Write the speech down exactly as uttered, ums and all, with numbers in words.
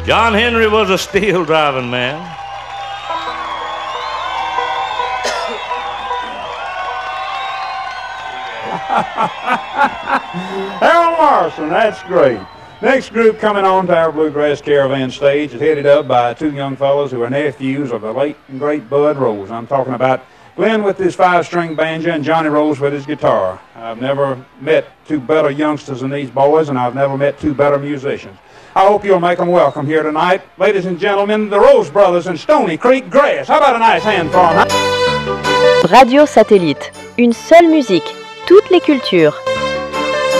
John Henry was a steel driving man. Harold Morrison, that's great. Next group coming on to our Bluegrass Caravan stage is headed up by two young fellows who are nephews of the late and great Bud Rose. I'm talking about Glenn with his five-string banjo and Johnny Rose with his guitar. I've never met two better youngsters than these boys, and I've never met two better musicians. I hope you'll make them welcome here tonight. Ladies and gentlemen, the Rose Brothers and Stony Creek Grass. How about a nice hand for them? Radio Satellite, une seule musique, toutes les cultures.